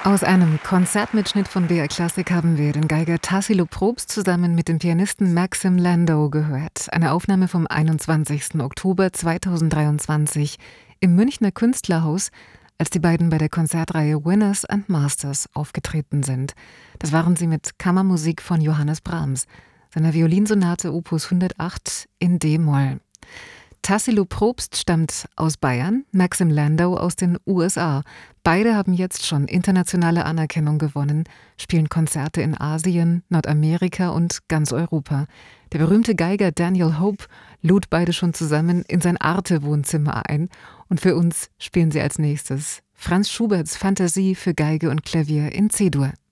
Aus einem Konzertmitschnitt von BR Classic haben wir den Geiger Tassilo Probst zusammen mit dem Pianisten Maxim Landau gehört. Eine Aufnahme vom 21. Oktober 2023 im Münchner Künstlerhaus, als die beiden bei der Konzertreihe Winners and Masters aufgetreten sind. Das waren sie mit Kammermusik von Johannes Brahms, seiner Violinsonate Opus 108 in d-Moll. Tassilo Probst stammt aus Bayern, Maxim Landau aus den USA. Beide haben jetzt schon internationale Anerkennung gewonnen, spielen Konzerte in Asien, Nordamerika und ganz Europa. Der berühmte Geiger Daniel Hope lud beide schon zusammen in sein Arte-Wohnzimmer ein. Und für uns spielen sie als nächstes Franz Schuberts Fantasie für Geige und Klavier in C-Dur.